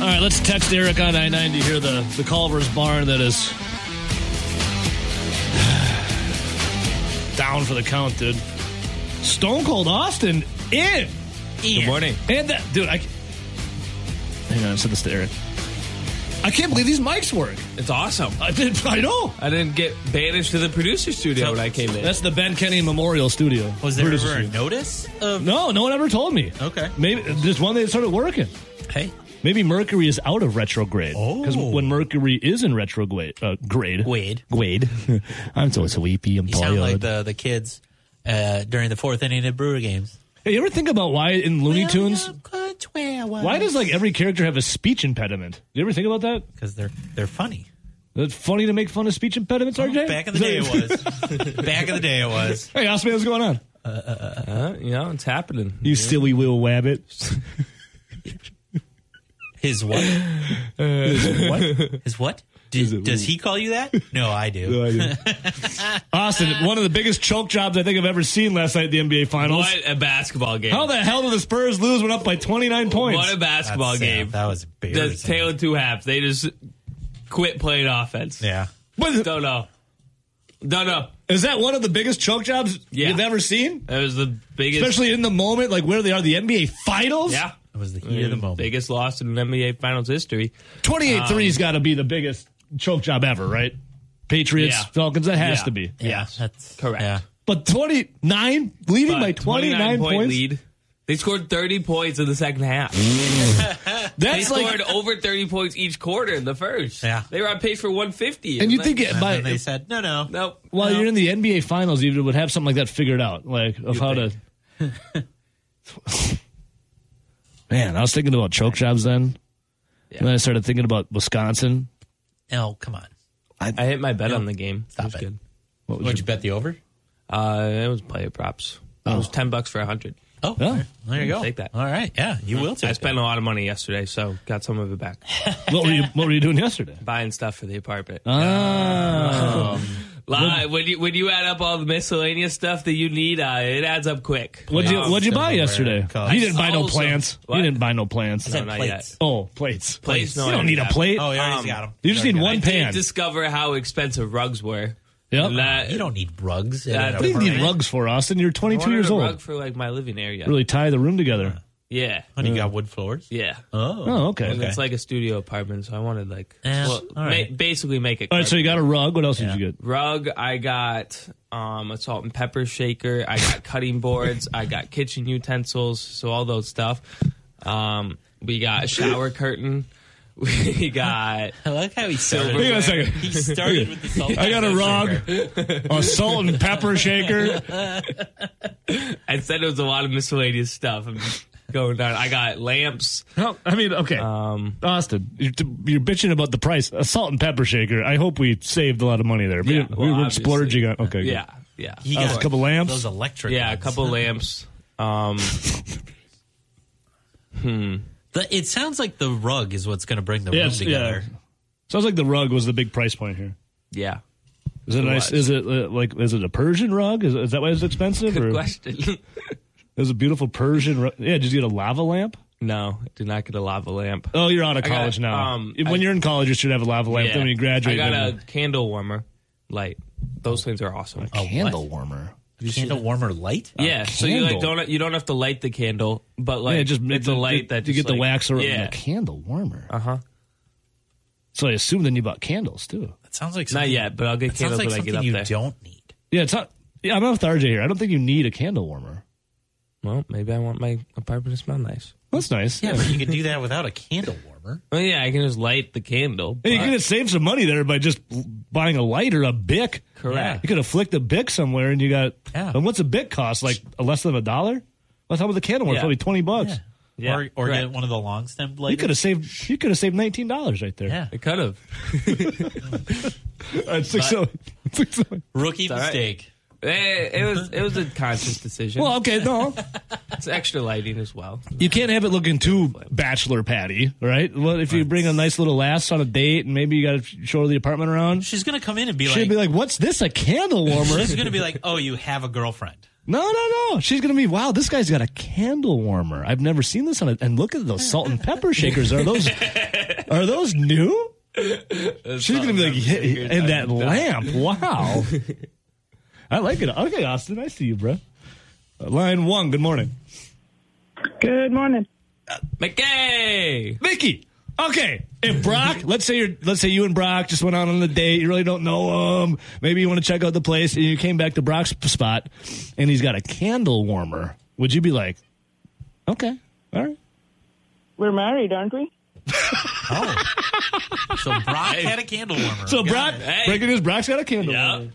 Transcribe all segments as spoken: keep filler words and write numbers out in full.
right, let's text Eric on I ninety here, the, the Culver's barn that is down for the count, dude. Stone Cold Austin in. Good morning. And that, dude, I. Hang on, I said this to Eric. I can't believe these mics work. It's awesome. I did. I know. I didn't get banished to the producer studio So, when I came in. That's the Ben Kenny Memorial Studio. Was there Producer ever a studio. notice of? No, no one ever told me. Okay. Maybe just one day it started working. Hey. Maybe Mercury is out of retrograde. Oh. Because when Mercury is in retrograde, uh, grade. Wade. Wade. I'm so sleepy. I'm You sound tired. like the, the kids uh, during the fourth inning of Brewer games. Hey, you ever think about why in Looney Tunes, Why why does like every character have a speech impediment? You ever think about that? Because they're they're funny. It's funny to make fun of speech impediments, R J? Back in the day, it was. Back in the day, it was. Hey, Osman, what's going on? uh, you know, it's happening. You silly little wabbit. His what? What? His what? Did, does he call you that? No, I do. No, I do. Austin, one of the biggest choke jobs I think I've ever seen last night at the N B A Finals. What a basketball game. How the hell did the Spurs lose when up by twenty-nine points? What a basketball That's game. sad. That was embarrassing. The tail of two halves. They just quit playing offense. Yeah. What- Don't know. Don't know. Is that one of the biggest choke jobs Yeah. you've ever seen? It was the biggest. Especially in the moment, like where they are, the N B A Finals? Yeah. It was the heat of the moment. Biggest loss in N B A Finals history. twenty-eight Um, three's got to be the biggest choke job ever, right? Patriots, Yeah. Falcons, that has Yeah. to be. Yeah, Yes. that's Correct. Yeah. But twenty-nine, leading But by twenty-nine point points? lead. They scored thirty points in the second half. They That's scored like, over thirty points each quarter in the first. Yeah. They were on pace for one fifty. and you Isn't think that- it, by, And they said, no, no. Nope. while no. you're in the N B A Finals, you would have something like that figured out, like of You how think. to. Man, I was thinking about choke jobs then. Yeah. And then I started thinking about Wisconsin. Oh, come on. I hit my bet No. on the game. Stop it was it. good. What was What'd your- you bet the over? Uh, it was player props. It was ten bucks for a hundred. Oh, Yeah. there you go. Take that. All right. Yeah, you will take I spent a lot of money yesterday, so got some of it back. what were you What were you doing yesterday? Buying stuff for the apartment. Ah. Lot- when you when you add up all the miscellaneous stuff that you need, uh, it adds up quick. What'd you Um, What'd you buy Silverware, yesterday? cups. You didn't buy no Also- plants. What? You didn't buy no plants. I said No, not plates. yet. Oh, plates. Plates, no, you I don't already need a have. plate. Oh, you already Um, got them. you just need one I pan. did discover how expensive rugs were. Yep. And that- You don't need rugs. in That- an What do you need apartment. rugs for, Austin? You're I twenty-two wanted years a old. rug for like my living area. Really tie the room together. Yeah, When you got wood floors? yeah. Oh. Oh, okay. And Okay. it's like a studio apartment, so I wanted like Yeah, well, all ma- right. basically make it. All right, so you got a rug. What else Yeah. did you get? rug. I got um, a salt and pepper shaker. I got cutting boards. I got kitchen utensils. So all those stuff. Um, we got a shower curtain. We got. I like how he started. Hang on a second. He started with the salt. I got a rug, a salt and pepper shaker. I said it was a lot of miscellaneous stuff. I'm just going down. I got lamps. No, I mean, okay. Um, Austin, you're, you're bitching about the price. A salt and pepper shaker. I hope we saved a lot of money there. We, Yeah, we well, were obviously. splurging on. Okay, good. yeah, yeah, He Uh, got a couple lamps. Those electric. yeah. A ones. couple lamps. Um, The, it sounds like the rug is what's going to bring the room Yes, together. yeah. Sounds like the rug was the big price point here. yeah. Is it It nice? was. Is it uh, like? Is it a Persian rug? Is, is that why it's expensive? Good or question. Is it a beautiful Persian rug? Yeah. Did you get a lava lamp? No, did not get a lava lamp. Oh, you're out of I got, college now. um, when I- you're in college, you should have a lava lamp. Then when you graduate, I got then a candle warmer light. Those things are awesome. A candle what? warmer. Candle warmer light? Yeah, so you like candle. don't you don't have to light the candle, but like yeah, just it's the, a light that you just, get the like- wax around Yeah, the candle warmer. uh huh. So I assume then you bought candles too. That sounds like Not something, yet, but I'll get That sounds candles like when I something get up you there. don't need. Yeah, it's not. Yeah, I'm not with R J here. I don't think you need a candle warmer. Well, maybe I want my apartment to smell nice. That's nice. Yeah, but you can do that without a candle warmer. Well, yeah, I can just light the candle. Hey, you but- could have saved some money there by just buying a light or a Bic. Correct. You could have flicked a Bic somewhere, and you got. Yeah. And what's a Bic cost? Like uh, less than a dollar? Well, how about the candle warmer? Yeah. Probably twenty bucks. Yeah. Yeah, or or correct. get one of the long stemmed lighters. You could have saved. You could have saved nineteen dollars right there. Yeah. I could have. All right, six oh- six oh- Rookie all right. mistake. Eh, it was it was a conscious decision. Well, okay, no, It's extra lighting as well. you can't have it looking too bachelor patty, right? Well, if you bring a nice little lass on a date, and maybe you got to show her the apartment around, She's going to come in and be she'd like, be like, "What's this? A candle warmer?" she's going to be like, oh, you have a girlfriend. No, no, no. She's going to be, wow, this guy's got a candle warmer. I've never seen this on it. And look at those salt and pepper shakers. Are those are those new? She's going to be like, yeah, and that lamp. Wow. I like it. Okay, Austin, I see you, bro. Uh, line one, good morning. Good morning. McKay! Mickey. Okay, if Brock, let's say you're, let's say you and Brock just went out on a date, you really don't know him, maybe you want to check out the place, and you came back to Brock's spot, and he's got a candle warmer, would you be like, okay, all right? We're married, aren't we? Oh. So Brock had a candle warmer. So Got Brock, it. Hey. breaking news, Brock's got a candle Yeah. warmer.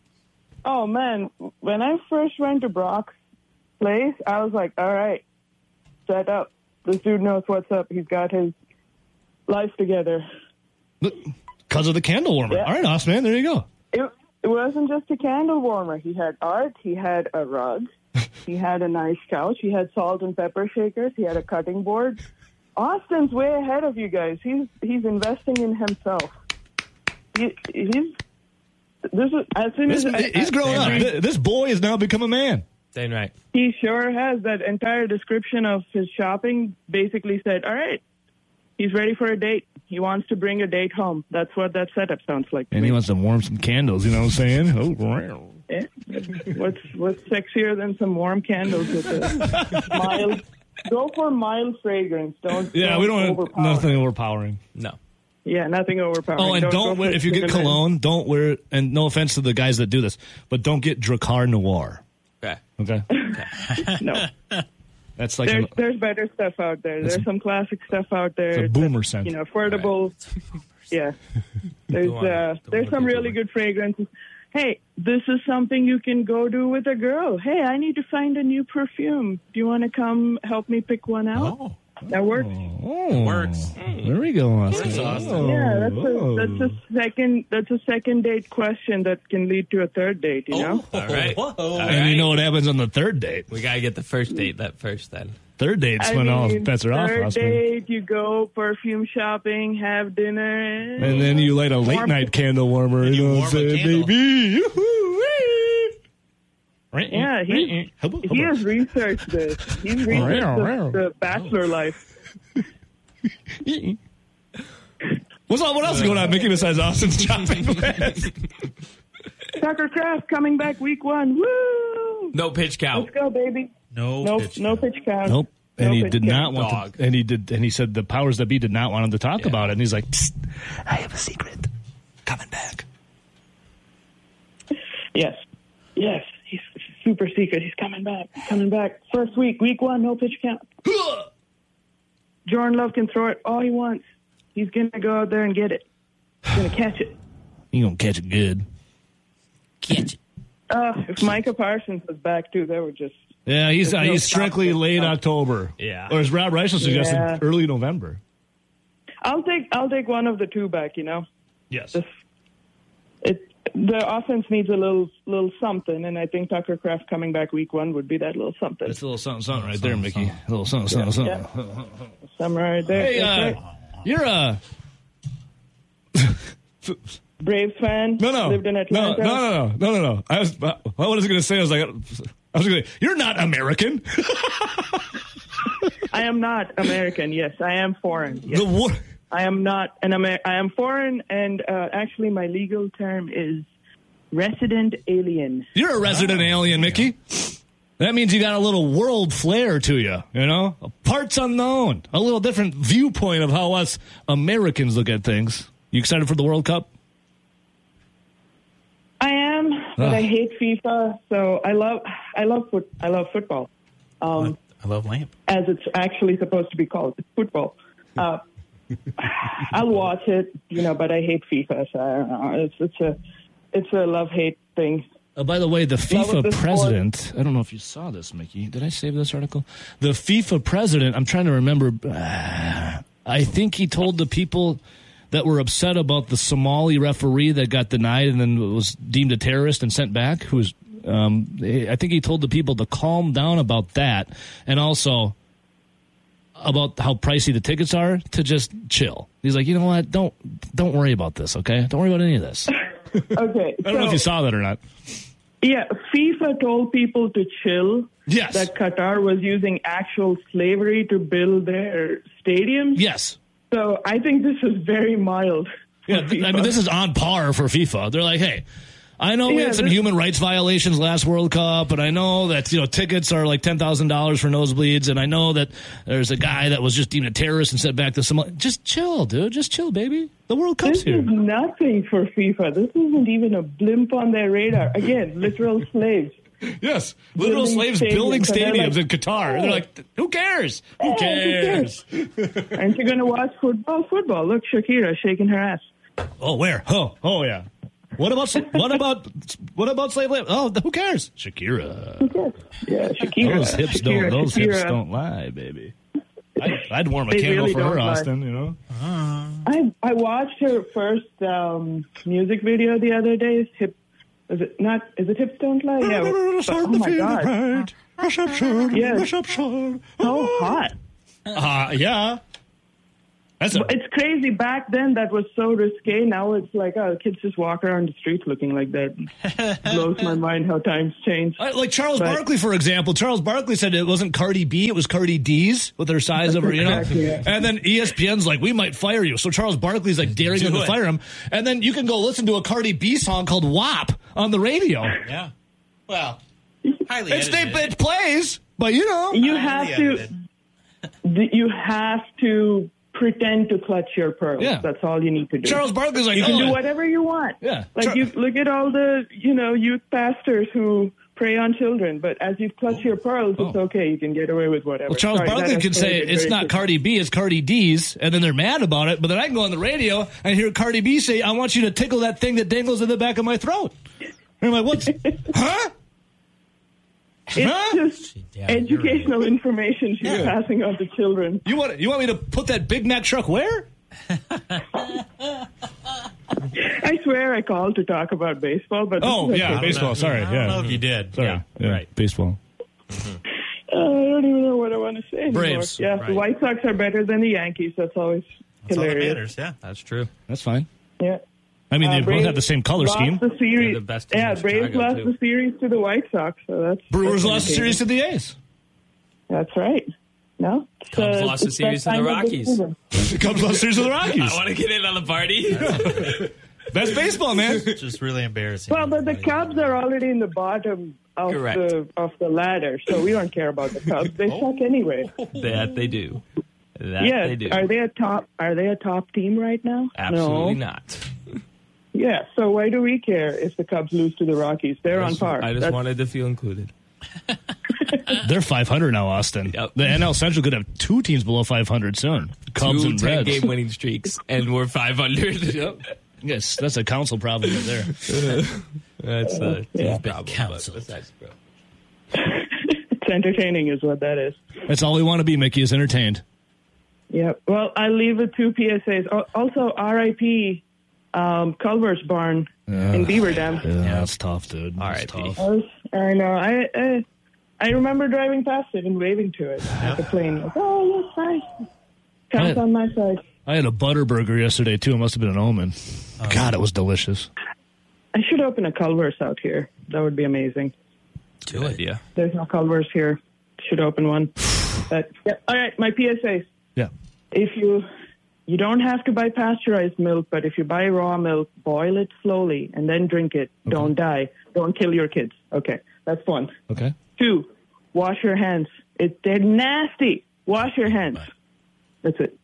Oh, man. When I first went to Brock's place, I was like, all right, set up. This dude knows what's up. He's got his life together. Because of the candle warmer. Yeah. All right, Austin, man, there you go. It, it wasn't just a candle warmer. He had art. He had a rug. He had a nice couch. He had salt and pepper shakers. He had a cutting board. Austin's way ahead of you guys. He's he's investing in himself. He, he's this is as soon This, as I- he's growing up. I- Th- This boy has now become a man. Dang right. He sure has. That entire description of his shopping basically said, all right, he's ready for a date. He wants to bring a date home. That's what that setup sounds like. to And me. he wants to warm some candles, you know what I'm saying? Oh, wow. Eh? What's what's sexier than some warm candles with a mild? Go for mild fragrance. Don't. Yeah, don't we don't want overpower. nothing overpowering. No. Yeah, nothing overpowering. Oh, and don't, go wear, for if you get cinnamon. cologne, don't wear it. And no offense to the guys that do this, but don't get Dracar Noir. Okay. Okay? No, That's like, there's an, there's better stuff out there. There's some classic stuff out there. it's a boomer that's, scent. You know, affordable. Yeah, there's Don't wanna- uh, don't there's wanna some be really boomer. good fragrances. Hey, this is something you can go do with a girl. Hey, I need to find a new perfume. Do you want to come help me pick one out? Oh, That works. Oh, works. There we go, Austin. Works, Austin. Oh, Yeah, that's oh. a that's a second that's a second date question that can lead to a third date. You know. Oh, All right. whoa. All And right. you know what happens on the third date? We gotta get the first date that first then. Third date's I when all mean, bets are off, third Austin. date, you go perfume shopping, have dinner, And then you light a late Warm- night candle warmer. And You you know what I'm warm a saying, candle. baby? Right? Yeah, he he has researched this. He's researched the, the bachelor life. What's all, what else is going on, Mickey, besides Austin's shopping list? Tucker Craft coming back week one. Woo! No pitch count. Let's go, baby. No Nope, pitch no count. pitch count. Nope. And No he pitch did not count. want Dog. to, and he did, and he said the powers that be did not want him to talk Yeah. about it. And he's like, Psst, I have a secret coming back. Yes, yes. He's super secret. He's coming back. He's coming back. First week, week one, no pitch count. Jordan Love can throw it all he wants. He's gonna go out there and get it. He's gonna catch it. You gonna catch it good. Catch it. Uh, if Micah Parsons was back too, that would just. Yeah, he's uh, There's no he's strictly stopping late it. October. Yeah. Or as Rob Reichel suggested, Yeah. early November. I'll take I'll take one of the two back. You know, Yes. Just- it the offense needs a little little something, and I think Tucker Craft coming back week one would be that little something. That's a little something, something right there, Mickey. A little something, something, something. Yeah. Something right there. Hey, That's uh, right. you're a Braves fan. no, no, Lived in no, no, Atlanta. no, no, no, no, no. I was, what was I going to say? I was like, I was going to say, you're not American. I am not American. Yes, I am foreign. Yes. The war. I am not an Amer- I am foreign, and uh, actually, my legal term is resident alien. You're a resident alien, Mickey. That means you got a little world flair to you, you know? Parts unknown. A little different viewpoint of how us Americans look at things. You excited for the World Cup? I am, but Ugh. I hate FIFA. So I love, I love foot, I love football, um, I love lamp. as it's actually supposed to be called. It's football. Uh, I'll watch it, you know, but I hate FIFA. So I don't know. It's it's a it's a love hate thing. Uh, by the way, the That was FIFA the president, I don't know if you saw this, Mickey. Did I save this article? The FIFA president, I'm trying to remember. Uh, I think he told the people that were upset about the Somali referee that got denied and then was deemed a terrorist and sent back, who was, um, I think he told the people to calm down about that, and also about how pricey the tickets are, to just chill. He's like, you know what? Don't don't worry about this, okay? Don't worry about any of this. I Okay, don't know if so- you saw that or not. Yeah, FIFA told people to chill. Yes. That Qatar was using actual slavery to build their stadiums. Yes. So I think this is very mild. Yeah, th- I mean, this is on par for FIFA. They're like, hey, I know we Yeah, had some this- human rights violations last World Cup, and I know that, you know, tickets are like ten thousand dollars for nosebleeds, and I know that there's a guy that was just deemed a terrorist and sent back to some... Just chill, dude. Just chill, baby. The World Cup's This here. is nothing for FIFA. This isn't even a blimp on their radar. Again, literal slaves. Yes. Literal Building slaves stadiums, building and they're stadiums like, in Qatar. oh. They're like, who cares? Who Yeah, who cares? Aren't you going to watch football? Football. Look, Shakira shaking her ass. Oh, where? Oh, oh, yeah. What about what about what about slave labor? Oh, who cares? Shakira. Yeah, Shakira. Those hips don't. Shakira, Those hips Shakira. don't lie, baby. I'd, I'd warm a They candle really for her, don't lie. Austin. You know. I I watched her first um, music video the other day. Hip, is it not? Is it Hips Don't Lie? Yeah. But, oh my god, Yes. so hot. Uh, yeah. That's a, It's crazy. Back then, that was so risque. Now it's like, oh, kids just walk around the streets looking like that. Blows my mind how times change. I- like Charles But- Barkley, for example. Charles Barkley said it wasn't Cardi B, it was Cardi D's with her size over, you know. Exactly, yeah. And then E S P N's like, we might fire you. So Charles Barkley's like daring them Do to it. fire him. And then you can go listen to a Cardi B song called W A P on the radio. Yeah. Well, highly It's, they, edited. it plays, but you know. You Highly have to. edited. th- You have to pretend to clutch your pearls. Yeah. That's all you need to do. Charles Barkley's like, You can oh, do whatever you want. Yeah. Like Char- you look at all the, you know, youth pastors who prey on children, but as you clutch your pearls, it's Oh. okay. You can get away with whatever. Well, Charles Sorry, that Barkley can say escalated it's very not quickly. Cardi B, it's Cardi D's, and then they're mad about it. But then I can go on the radio and hear Cardi B say, I want you to tickle that thing that dangles in the back of my throat. And I'm like, what's, huh? It's Huh? just Yeah, you're educational information she's Yeah. passing on to children. You want you want me to put that Big Mac truck where? I swear I called to talk about baseball, but this Oh is yeah, okay. baseball. Sorry, I don't yeah. know if you did. Sorry, Yeah, yeah, right. baseball. Uh, I don't even know what I want to say anymore. Braves. Yeah, Right. the White Sox are better than the Yankees. That's always That's all that hilarious. matters. Yeah. That's true. That's fine. Yeah. I mean, Uh, they both Braves have the same color lost scheme. The series. They're the best team yeah, in Braves Chicago, lost too. the series to the White Sox, so that's Brewers that's lost the series indicating. to the A's. That's right. No, It's, Cubs uh, lost the it's that series to the time of the Rockies. season. The Cubs lost the series to the Rockies. I want to get in on the party. That's baseball, man. It's just really embarrassing. Well, but the Everybody- Cubs are already in the bottom of Correct. the of the ladder, so we don't care about the Cubs. They Oh. suck anyway. That they do. That Yes, they do. are they a top? Are they a top team right now? Absolutely no. not. Yeah. So why do we care if the Cubs lose to the Rockies? They're I on just, par. I just That's- wanted to feel included. They're five hundred now, Austin. Yep. The N L Central could have two teams below five hundred soon. Cubs Two and ten Reds. game winning streaks, and we're five hundred. Yep. Yes, that's a council problem right there. That's a Yeah. problem. Council. But besides, bro. It's entertaining, is what that is. That's all we want to be, Mickey, is entertained. Yeah. Well, I leave with two P S As. Al- Also, R I P Um, Culver's barn in Beaver Dam. Yeah, that's tough, dude. That's R I P tough. I, was, I know. I, I I remember driving past it and waving to it at the plane. Like, oh, that's nice. Counts Yeah. on my side. I had a butter burger yesterday, too. It must have been an omen. God, it was delicious. I should open a Culver's out here. That would be amazing. Good idea. There's no Culver's here. Should open one. But yeah. All right, my P S As. Yeah. If you you don't have to buy pasteurized milk, but if you buy raw milk, boil it slowly and then drink it. Don't die. Don't kill your kids. Okay, that's one. Okay. Two, wash your hands. It, they're nasty. Wash your hands. That's it.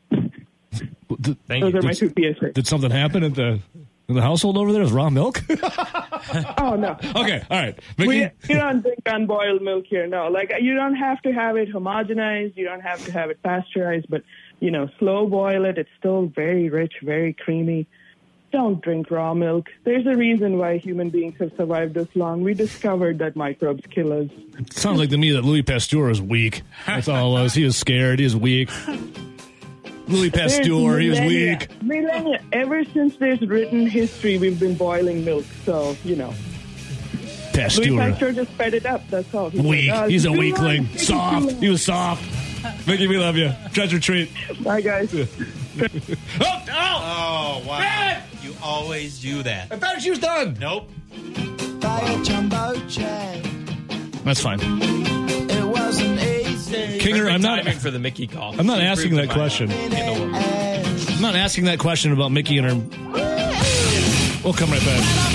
Did, Thank Those you. are my two P S As. did something happen at the in the household over there? Is raw milk? Oh, no. Okay, all right. We, Mickey, you don't drink unboiled milk here, no. Like, you don't have to have it homogenized. You don't have to have it pasteurized. But, you know, slow boil it. It's still very rich, very creamy. Don't drink raw milk. There's a reason why human beings have survived this long. We discovered that microbes kill us. it sounds like to me that Louis Pasteur is weak. That's all it was. He was scared. He was weak. Louis There's Pasteur, he was millennia- weak. Millennia. Ever since there's written history, we've been boiling milk. So, you know. Louis Pasteur. Pasteur just fed it up. That's all. He Weak. said, "Oh, He's a it's too weakling. long. It's too Soft. long." He was soft. Mickey, we love you. Treasure treat. Bye, guys. Oh, oh! Oh, wow. Dad! You always do that. I thought she was done. Nope. That's fine. It wasn't easy. Kinger, I'm not. Timing for the Mickey call. I'm not She asking proved that in my question. mind. Handle woman. I'm not asking that question about Mickey and her. We'll come right back.